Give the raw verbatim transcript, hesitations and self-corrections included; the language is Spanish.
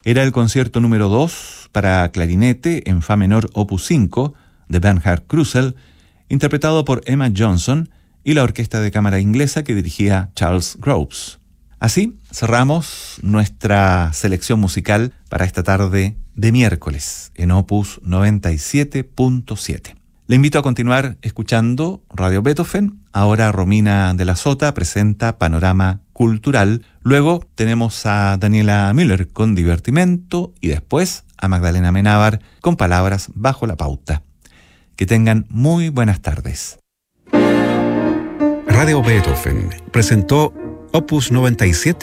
Era el concierto número dos para clarinete en fa menor opus cinco de Bernhard Krusel, interpretado por Emma Johnson y la orquesta de cámara inglesa que dirigía Charles Groves. Así cerramos nuestra selección musical para esta tarde de miércoles en Opus noventa y siete punto siete. Le invito a continuar escuchando Radio Beethoven. Ahora Romina de la Sota presenta Panorama Cultural. Luego tenemos a Daniela Müller con Divertimento y después a Magdalena Menábar con Palabras bajo la pauta. Que tengan muy buenas tardes. Radio Beethoven presentó Opus noventa y siete